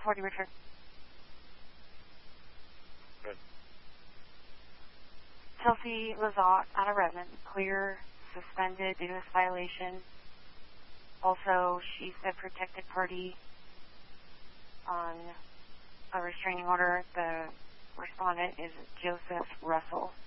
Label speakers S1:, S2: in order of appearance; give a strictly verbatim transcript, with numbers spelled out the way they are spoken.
S1: forty, Richard.
S2: Good.
S1: Chelsea Lazat, out of residence, clear, suspended due to this violation. Also, she's the protected party on a restraining order. The respondent is Joseph Russell.